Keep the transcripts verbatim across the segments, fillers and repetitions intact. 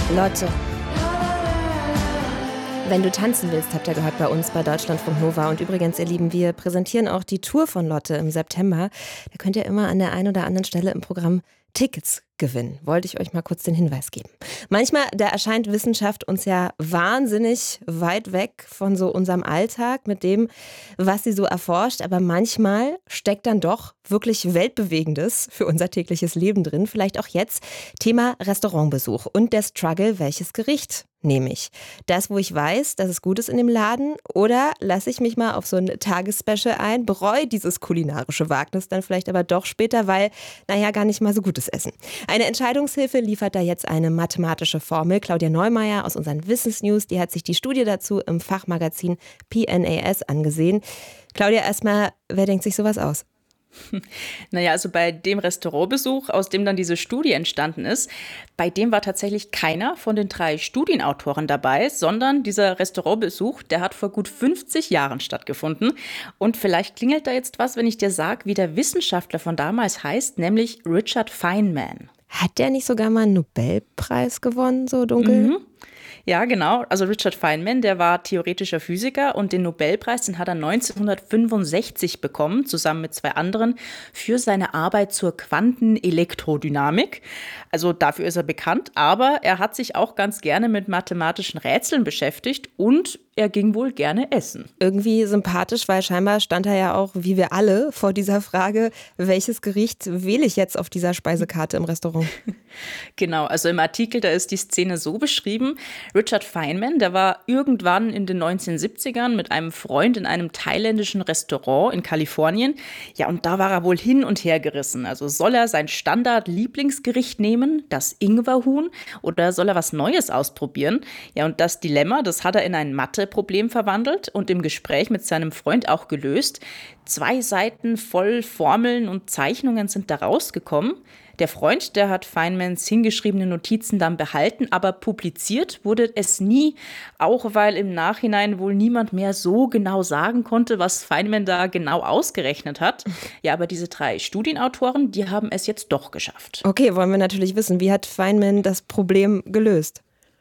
Lotte. Wenn du tanzen willst, habt ihr gehört bei uns bei Deutschlandfunk Nova. Und übrigens, ihr Lieben, wir präsentieren auch die Tour von Lotte im September. Da könnt ihr immer an der einen oder anderen Stelle im Programm Tickets gewinnen. Wollte ich euch mal kurz den Hinweis geben. Manchmal, da erscheint Wissenschaft uns ja wahnsinnig weit weg von so unserem Alltag mit dem, was sie so erforscht. Aber manchmal steckt dann doch wirklich Weltbewegendes für unser tägliches Leben drin. Vielleicht auch jetzt Thema Restaurantbesuch und der Struggle, welches Gericht nehme ich? Das, wo ich weiß, dass es gut ist in dem Laden, oder lasse ich mich mal auf so ein Tagesspecial ein, bereue dieses kulinarische Wagnis dann vielleicht aber doch später, weil, naja, gar nicht mal so gutes Essen. Eine Entscheidungshilfe liefert da jetzt eine mathematische Formel. Claudia Neumeier aus unseren Wissensnews, die hat sich die Studie dazu im Fachmagazin P N A S angesehen. Claudia, erstmal, wer denkt sich sowas aus? Naja, also bei dem Restaurantbesuch, aus dem dann diese Studie entstanden ist, bei dem war tatsächlich keiner von den drei Studienautoren dabei, sondern dieser Restaurantbesuch, der hat vor gut fünfzig Jahren stattgefunden. Und vielleicht klingelt da jetzt was, wenn ich dir sage, wie der Wissenschaftler von damals heißt, nämlich Richard Feynman. Hat der nicht sogar mal einen Nobelpreis gewonnen, so dunkel? Mhm. Ja, genau. Also Richard Feynman, der war theoretischer Physiker und den Nobelpreis, den hat er neunzehnhundertfünfundsechzig bekommen, zusammen mit zwei anderen, für seine Arbeit zur Quantenelektrodynamik. Also dafür ist er bekannt, aber er hat sich auch ganz gerne mit mathematischen Rätseln beschäftigt und er ging wohl gerne essen. Irgendwie sympathisch, weil scheinbar stand er ja auch, wie wir alle, vor dieser Frage, welches Gericht wähle ich jetzt auf dieser Speisekarte im Restaurant? Genau, also im Artikel, da ist die Szene so beschrieben. Richard Feynman, der war irgendwann in den neunzehnhundertsiebzigern mit einem Freund in einem thailändischen Restaurant in Kalifornien. Ja, und da war er wohl hin und her gerissen. Also soll er sein Standard-Lieblingsgericht nehmen, das Ingwerhuhn, oder soll er was Neues ausprobieren? Ja, und das Dilemma, das hat er in ein Mathe-Problem verwandelt und im Gespräch mit seinem Freund auch gelöst. Zwei Seiten voll Formeln und Zeichnungen sind da rausgekommen. Der Freund, der hat Feynmans hingeschriebene Notizen dann behalten, aber publiziert wurde es nie, auch weil im Nachhinein wohl niemand mehr so genau sagen konnte, was Feynman da genau ausgerechnet hat. Ja, aber diese drei Studienautoren, die haben es jetzt doch geschafft. Okay, wollen wir natürlich wissen, wie hat Feynman das Problem gelöst?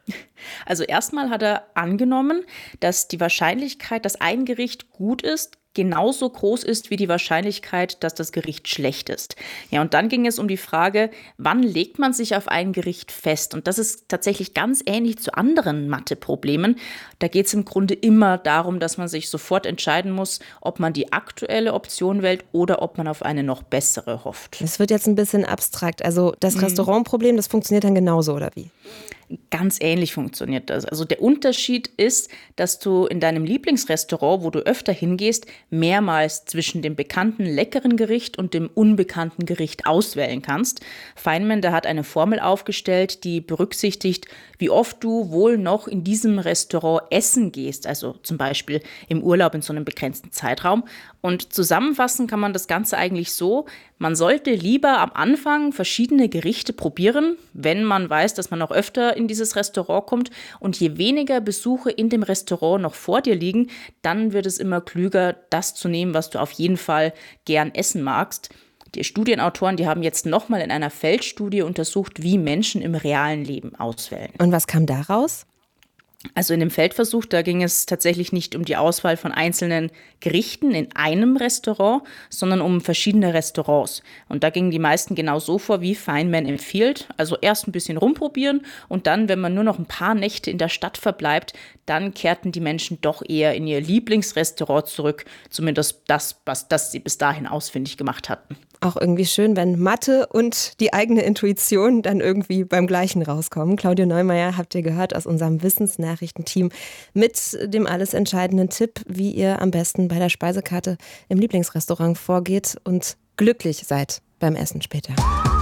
Also erstmal hat er angenommen, dass die Wahrscheinlichkeit, dass ein Gericht gut ist, genauso groß ist wie die Wahrscheinlichkeit, dass das Gericht schlecht ist. Ja, und dann ging es um die Frage, wann legt man sich auf ein Gericht fest? Und das ist tatsächlich ganz ähnlich zu anderen Mathe-Problemen. Da geht es im Grunde immer darum, dass man sich sofort entscheiden muss, ob man die aktuelle Option wählt oder ob man auf eine noch bessere hofft. Das wird jetzt ein bisschen abstrakt. Also das Restaurantproblem, das funktioniert dann genauso, oder wie? Ganz ähnlich funktioniert das. Also der Unterschied ist, dass du in deinem Lieblingsrestaurant, wo du öfter hingehst, mehrmals zwischen dem bekannten leckeren Gericht und dem unbekannten Gericht auswählen kannst. Feynman, der hat eine Formel aufgestellt, die berücksichtigt, wie oft du wohl noch in diesem Restaurant essen gehst, also zum Beispiel im Urlaub in so einem begrenzten Zeitraum. Und zusammenfassen kann man das Ganze eigentlich so: Man sollte lieber am Anfang verschiedene Gerichte probieren, wenn man weiß, dass man noch öfter in dieses Restaurant kommt. Und je weniger Besuche in dem Restaurant noch vor dir liegen, dann wird es immer klüger, das zu nehmen, was du auf jeden Fall gern essen magst. Die Studienautoren, die haben jetzt nochmal in einer Feldstudie untersucht, wie Menschen im realen Leben auswählen. Und was kam da raus? Also in dem Feldversuch, da ging es tatsächlich nicht um die Auswahl von einzelnen Gerichten in einem Restaurant, sondern um verschiedene Restaurants. Und da gingen die meisten genau so vor, wie Feynman empfiehlt. Also erst ein bisschen rumprobieren und dann, wenn man nur noch ein paar Nächte in der Stadt verbleibt, dann kehrten die Menschen doch eher in ihr Lieblingsrestaurant zurück. Zumindest das, was das sie bis dahin ausfindig gemacht hatten. Auch irgendwie schön, wenn Mathe und die eigene Intuition dann irgendwie beim Gleichen rauskommen. Claudia Neumeier habt ihr gehört aus unserem Wissensnachrichtenteam mit dem alles entscheidenden Tipp, wie ihr am besten bei der Speisekarte im Lieblingsrestaurant vorgeht und glücklich seid beim Essen später.